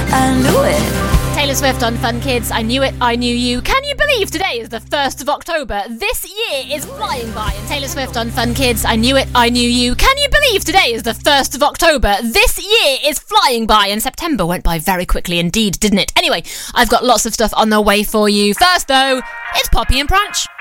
I knew it. Taylor Swift on Fun Kids, I Knew It, I Knew You. Can you believe today is the 1st of October? This year is flying by. And Taylor Swift on Fun Kids, I Knew It, I Knew You. Can you believe today is the 1st of October? This year is flying by, and September went by very quickly indeed, didn't it? Anyway, I've got lots of stuff on the way for you. First, though, it's Poppy and Branch.